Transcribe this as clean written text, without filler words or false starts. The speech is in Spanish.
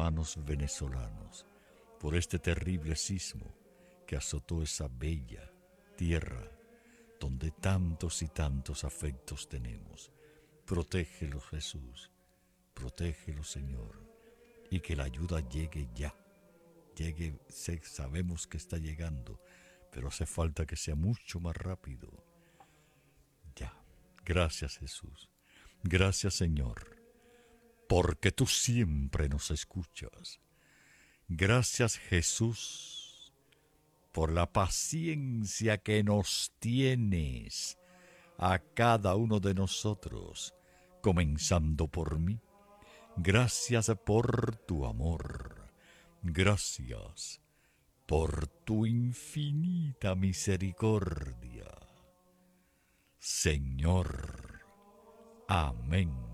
hermanos venezolanos por este terrible sismo que azotó esa bella tierra donde tantos y tantos afectos tenemos. Protégelos, Jesús, protégelos, Señor, y que la ayuda llegue ya. Sabemos que está llegando, pero hace falta que sea mucho más rápido. Ya. Gracias, Jesús. Gracias, Señor, porque tú siempre nos escuchas. Gracias, Jesús, por la paciencia que nos tienes a cada uno de nosotros, comenzando por mí. Gracias por tu amor. Gracias por tu infinita misericordia. Señor. Amén.